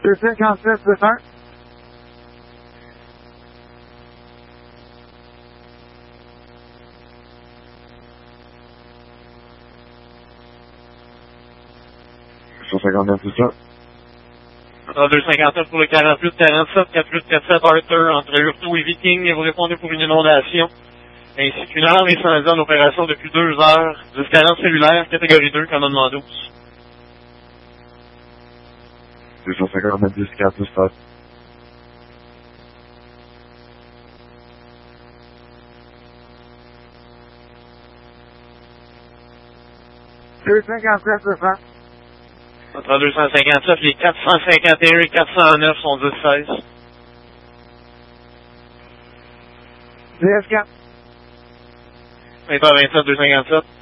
257, c'est ça? c'est ça? 257 pour le 48-47, 48-47 Arthur entre Hurto et Viking, et vous répondez pour une inondation, ainsi qu'une arme incendie en opération depuis 2 heures, 10-40 cellulaire, catégorie 2, commandement 12. 259, 10-4, stop. c'est ça? Entre 257, les 451 et 409 sont 10-16. DS4. 20h27, 257.